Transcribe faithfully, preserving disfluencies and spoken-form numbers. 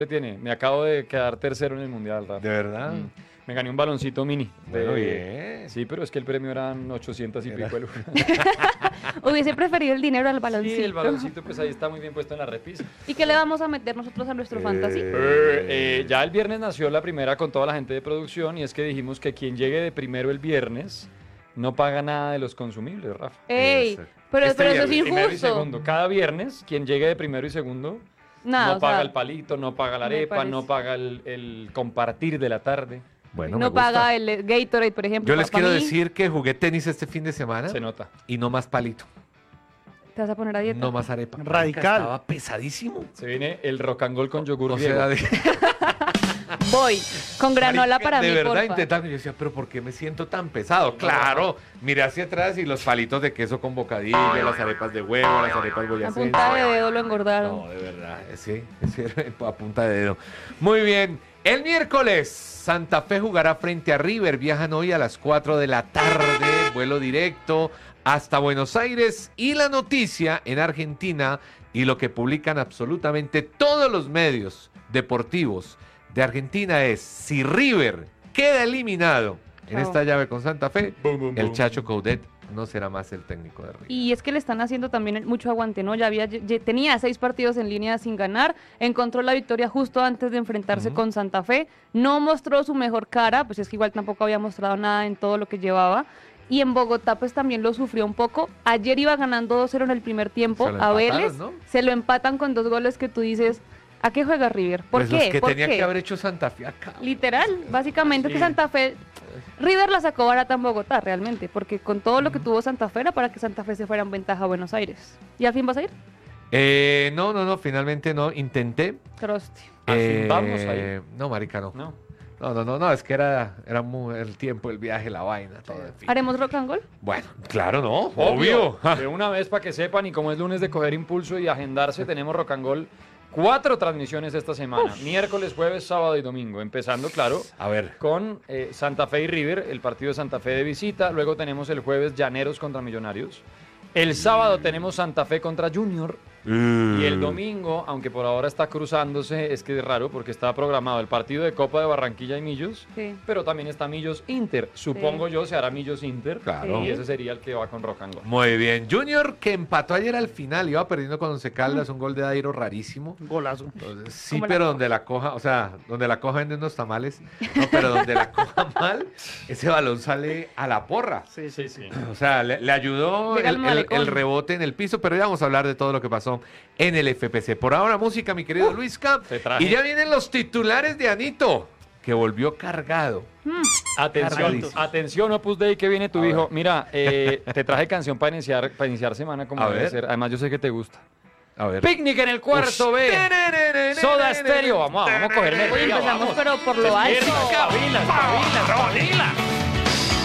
¿Qué tiene? Me acabo de quedar tercero en el mundial, Rafa. ¿De verdad? Mm. Me gané un baloncito mini. Bueno, de- bien. Sí, pero es que el premio eran ochocientos y Era- pico. el- Hubiese preferido el dinero al baloncito. Sí, el baloncito pues ahí está muy bien puesto en la repisa. ¿Y qué le vamos a meter nosotros a nuestro Eh, fantasy? Eh, eh, ya el viernes nació la primera con toda la gente de producción y es que dijimos que quien llegue de primero el viernes no paga nada de los consumibles, Rafa. ¡Ey! Eso. Pero, Este pero eso es viernes, Primero y injusto. segundo. Cada viernes, quien llegue de primero y segundo Nada, no o paga sea, el palito, no paga la me arepa, parece. no paga el, el compartir de la tarde. Bueno, me no gusta. paga el Gatorade, por ejemplo. Yo les pa- pa' quiero mí. decir que jugué tenis este fin de semana Se nota. y no más palito, ¿Te vas a poner a dieta? no más arepa. Radical. Estaba pesadísimo. Se viene el rock and roll con yogur O griego. sea, de, Voy. Con granola Marica, para de mí, verdad porfa. intentando. Yo decía, pero ¿por qué me siento tan pesado? Claro, miré hacia atrás y los palitos de queso con bocadillo, las arepas de huevo, las arepas A boyacenses. punta de dedo lo engordaron. No, de verdad, sí, sí, a punta de dedo. Muy bien, el miércoles Santa Fe jugará frente a River. Viajan hoy a las cuatro de la tarde, vuelo directo hasta Buenos Aires. Y la noticia en Argentina y lo que publican absolutamente todos los medios deportivos de Argentina es: si River queda eliminado en Chao. esta llave con Santa Fe, Bum, bum, el bum. Chacho Coudet no será más el técnico de River. Y es que le están haciendo también mucho aguante, ¿no? Ya había, ya tenía seis partidos en línea sin ganar, encontró la victoria justo antes de enfrentarse Ujú. con Santa Fe, no mostró su mejor cara, pues es que igual tampoco había mostrado nada en todo lo que llevaba. Y en Bogotá pues también lo sufrió un poco. Ayer iba ganando dos cero en el primer tiempo Se lo a empataron, Vélez, ¿no? se lo empatan con dos goles que tú dices, ¿a qué juega River? ¿Por Pues qué? los que ¿Por tenía qué? que haber hecho Santa Fe acá. Literal, básicamente es Sí. que Santa Fe, River la sacó barata en Bogotá realmente, porque con todo lo que tuvo Santa Fe era para que Santa Fe se fuera en ventaja a Buenos Aires. ¿Y al fin vas a ir? Eh, no, no, no, finalmente no, intenté. Troste. ¿Al fin Eh, vamos ahí? No, marica, no. No. No, no, no, no, es que era, era muy, el tiempo, el viaje, la vaina, todo, en fin. ¿Haremos rock and roll? Bueno, claro, no, obvio. De una vez para que sepan, y como es lunes de coger impulso y agendarse, tenemos rock and roll. Cuatro transmisiones esta semana, miércoles, jueves, sábado y domingo. Empezando, claro, A ver, con eh, Santa Fe y River, el partido de Santa Fe de visita. Luego tenemos el jueves Llaneros contra Millonarios. El sábado tenemos Santa Fe contra Junior. Y el domingo, aunque por ahora está cruzándose, es que es raro porque está programado el partido de Copa de Barranquilla y Millos, Sí. pero también está Millos Inter. Supongo yo se hará Millos Inter. Claro. Y ese sería el que va con rock and roll. muy bien. Junior, que empató ayer al final, iba perdiendo con Once Caldas, un gol de Dairo rarísimo. Golazo. Entonces, sí, Como la pero coja. donde la coja, o sea, donde la coja venden unos tamales, no, pero donde la coja mal, ese balón sale a la porra. Sí, Sí, sí. O sea, le, le ayudó Llega al el, el- malecón. el rebote en el piso, pero ya vamos a hablar de todo lo que pasó en el F P C. Por ahora, música, mi querido Luisca. te traje. Y ya vienen los titulares de Anito, que volvió cargado. Atención, Cargadísimo. atención, Opus Dei, que viene tu A hijo. ver. Mira, eh, te traje canción para iniciar, para iniciar semana como A debe ver. ser. Además, yo sé que te gusta. A ver. Picnic en el cuarto B. Soda Stereo. Vamos, a- vamos a coger Hoy energía, empezamos vamos. pero por lo alto. Despierta, espabila, espabila, espabila.